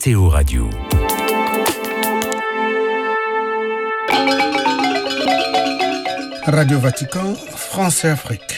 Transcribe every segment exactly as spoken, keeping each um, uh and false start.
Météo Radio. Radio Vatican, France et Afrique.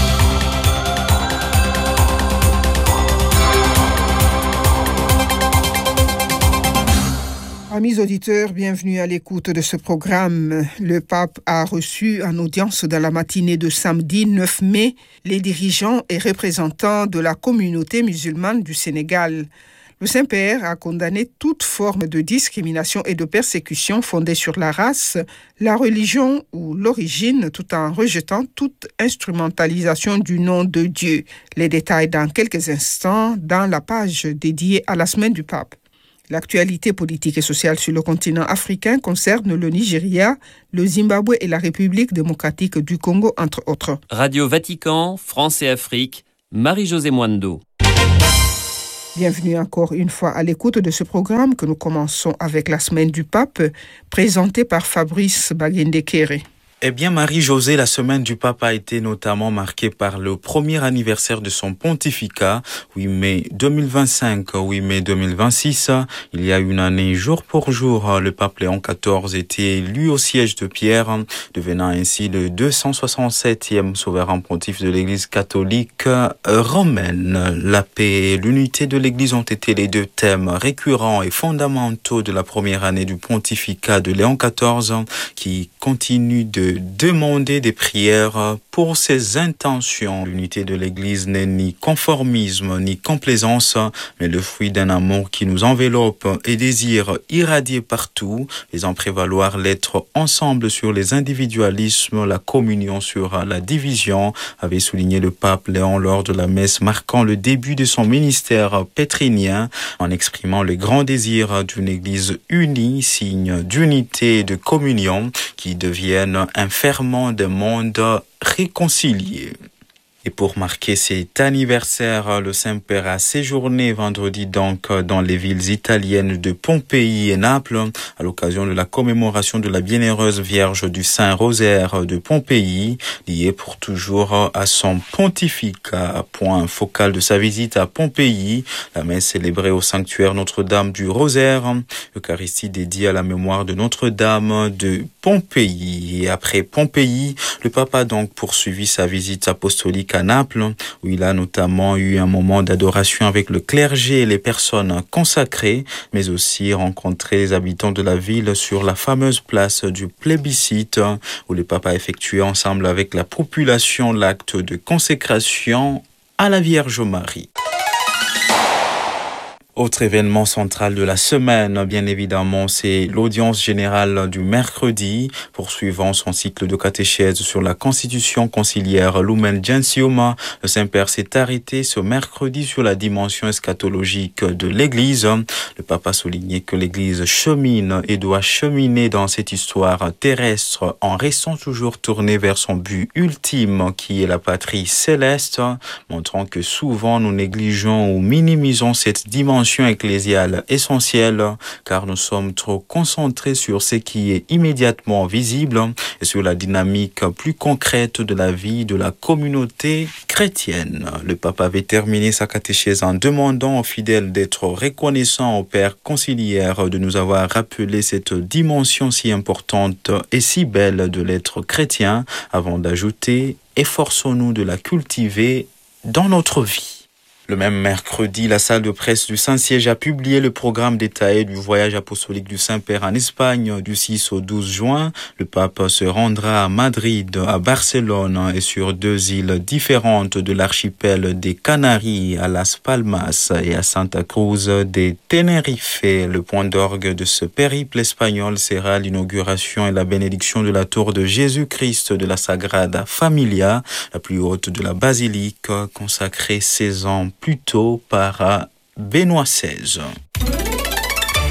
Amis auditeurs, bienvenue à l'écoute de ce programme. Le pape a reçu en audience dans la matinée de samedi neuf mai les dirigeants et représentants de la communauté musulmane du Sénégal. Le Saint-Père a condamné toute forme de discrimination et de persécution fondée sur la race, la religion ou l'origine, tout en rejetant toute instrumentalisation du nom de Dieu. Les détails dans quelques instants dans la page dédiée à la semaine du pape. L'actualité politique et sociale sur le continent africain concerne le Nigeria, le Zimbabwe et la République démocratique du Congo, entre autres. Radio Vatican, France et Afrique, Marie-Josée Mwando. Bienvenue encore une fois à l'écoute de ce programme que nous commençons avec la semaine du pape, présentée par Fabrice Bagendekere. Eh bien, Marie-Josée, la semaine du pape a été notamment marquée par le premier anniversaire de son pontificat, huit mai deux mille vingt-cinq, huit mai deux mille vingt-six. Il y a une année, jour pour jour, le pape Léon quatorze était élu au siège de Pierre, devenant ainsi le deux cent soixante-septième souverain pontife de l'Église catholique romaine. La paix et l'unité de l'Église ont été les deux thèmes récurrents et fondamentaux de la première année du pontificat de Léon quatorze, qui continue de demander des prières pour ses intentions. L'unité de l'Église n'est ni conformisme ni complaisance, mais le fruit d'un amour qui nous enveloppe et désire irradier partout, faisant prévaloir l'être ensemble sur les individualismes, la communion sur la division, avait souligné le pape Léon lors de la messe marquant le début de son ministère pétrinien, en exprimant le grand désir d'une Église unie, signe d'unité et de communion, qui devienne un ferment de monde réconcilié. Et pour marquer cet anniversaire, le Saint-Père a séjourné vendredi donc dans les villes italiennes de Pompéi et Naples à l'occasion de la commémoration de la Bienheureuse Vierge du Saint-Rosaire de Pompéi, liée pour toujours à son pontificat. Point focal de sa visite à Pompéi, la messe célébrée au sanctuaire Notre-Dame du Rosaire, Eucharistie dédiée à la mémoire de Notre-Dame de Pompéi. Et après Pompéi, le pape a donc poursuivi sa visite apostolique à Naples, où il a notamment eu un moment d'adoration avec le clergé et les personnes consacrées, mais aussi rencontré les habitants de la ville sur la fameuse place du plébiscite, où le pape a effectué ensemble avec la population l'acte de consécration à la Vierge Marie. Autre événement central de la semaine, bien évidemment, c'est l'audience générale du mercredi, poursuivant son cycle de catéchèse sur la constitution conciliaire Lumen Gentium. Le Saint-Père s'est arrêté ce mercredi sur la dimension eschatologique de l'Église. Le pape a souligné que l'Église chemine et doit cheminer dans cette histoire terrestre en restant toujours tournée vers son but ultime, qui est la patrie céleste, montrant que souvent nous négligeons ou minimisons cette dimension ecclésiale essentielle, car nous sommes trop concentrés sur ce qui est immédiatement visible et sur la dynamique plus concrète de la vie de la communauté chrétienne. Le pape avait terminé sa catéchèse en demandant aux fidèles d'être reconnaissants au Père conciliaire de nous avoir rappelé cette dimension si importante et si belle de l'être chrétien, avant d'ajouter « efforçons-nous de la cultiver dans notre vie ». Le même mercredi, la salle de presse du Saint-Siège a publié le programme détaillé du voyage apostolique du Saint-Père en Espagne du six au douze juin. Le pape se rendra à Madrid, à Barcelone et sur deux îles différentes de l'archipel des Canaries, à Las Palmas et à Santa Cruz de Tenerife. Le point d'orgue de ce périple espagnol sera l'inauguration et la bénédiction de la tour de Jésus-Christ de la Sagrada Familia, la plus haute de la basilique, consacrée seize ans plus tôt par Benoît seize.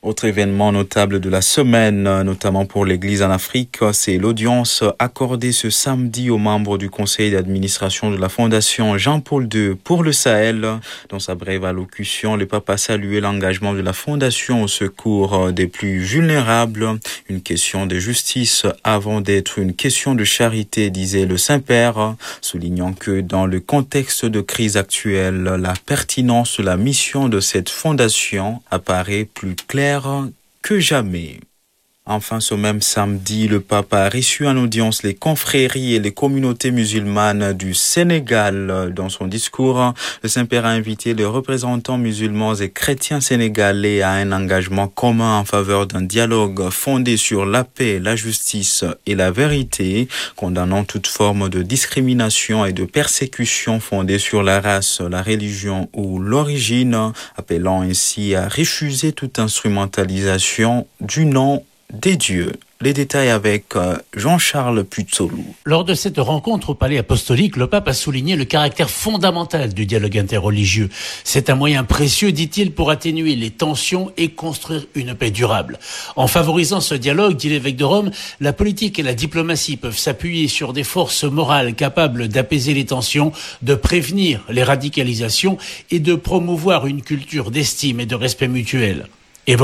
Autre événement notable de la semaine, notamment pour l'Église en Afrique, c'est l'audience accordée ce samedi aux membres du conseil d'administration de la Fondation Jean-Paul deux pour le Sahel. Dans sa brève allocution, le pape a salué l'engagement de la Fondation au secours des plus vulnérables. Une question de justice avant d'être une question de charité, disait le Saint-Père, soulignant que dans le contexte de crise actuelle, la pertinence de la mission de cette fondation apparaît plus claire que jamais. Enfin, ce même samedi, le pape a reçu en audience les confréries et les communautés musulmanes du Sénégal. Dans son discours, le Saint-Père a invité les représentants musulmans et chrétiens sénégalais à un engagement commun en faveur d'un dialogue fondé sur la paix, la justice et la vérité, condamnant toute forme de discrimination et de persécution fondée sur la race, la religion ou l'origine, appelant ainsi à refuser toute instrumentalisation du nom des dieux. Les détails avec Jean-Charles Puzzolou. Lors de cette rencontre au Palais Apostolique, le pape a souligné le caractère fondamental du dialogue interreligieux. C'est un moyen précieux, dit-il, pour atténuer les tensions et construire une paix durable. En favorisant ce dialogue, dit l'évêque de Rome, la politique et la diplomatie peuvent s'appuyer sur des forces morales capables d'apaiser les tensions, de prévenir les radicalisations et de promouvoir une culture d'estime et de respect mutuel.